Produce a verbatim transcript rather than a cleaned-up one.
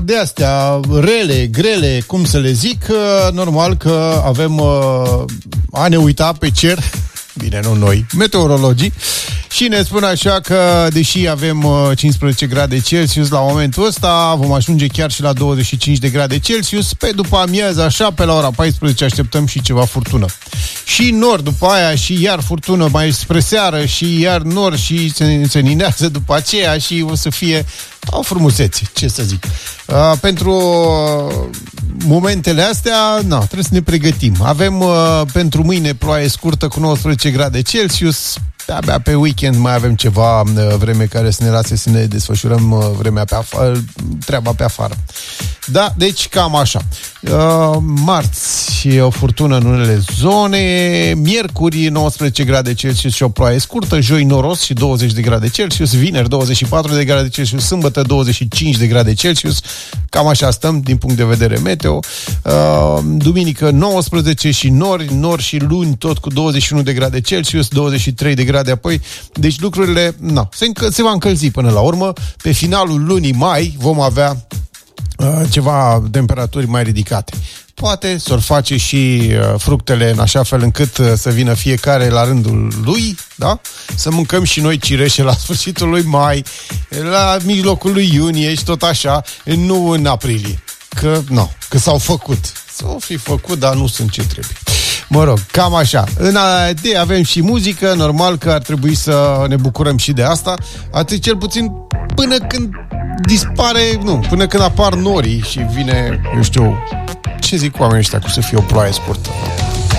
de astea rele, grele, cum să le zic, normal că avem a ne uita pe cer, bine, nu noi, meteorologii, și ne spun așa că, deși avem cincisprezece grade Celsius la momentul ăsta, vom ajunge chiar și la douăzeci și cinci de grade Celsius. Pe după amiază, așa, pe la ora paisprezece, așteptăm și ceva furtună. Și nor, după aia, și iar furtună mai spre seară, și iar nor, și se, se ninează după aceea, și o să fie o frumusețe, ce să zic. Uh, pentru momentele astea, na, trebuie să ne pregătim. Avem uh, pentru mâine ploaie scurtă cu nouăsprezece grade Celsius. Abia pe weekend mai avem ceva uh, vreme care să ne lase să ne desfășurăm uh, vremea pe afară, treaba pe afară. Da, deci cam așa. Uh, marți e o furtună în unele zone, miercuri nouăsprezece grade Celsius și o ploaie scurtă, joi noros și douăzeci de grade Celsius, vineri douăzeci și patru de grade Celsius, sâmbătă douăzeci și cinci de grade Celsius. Cam așa stăm din punct de vedere meteo. Uh, duminică nouăsprezece și nori, nori și luni tot cu douăzeci și unu de grade Celsius, douăzeci și trei de grade apoi. Deci lucrurile, na, se, încă, se va încălzi până la urmă. Pe finalul lunii mai vom avea uh, ceva temperaturi mai ridicate. Poate s-or face și uh, fructele în așa fel încât uh, să vină fiecare la rândul lui, da? Să mâncăm și noi cireșe la sfârșitul lui mai, la mijlocul lui iunie și tot așa, nu în aprilie. Că, nu, că s-au făcut. S-au fi făcut, dar nu sunt ce trebuie. Mă rog, cam așa. În A D avem și muzică, normal că ar trebui să ne bucurăm și de asta, atât cel puțin până când dispare, nu, până când apar norii și vine, eu știu, ce zic oamenii ăștia, cu să fie o ploaie scurtă.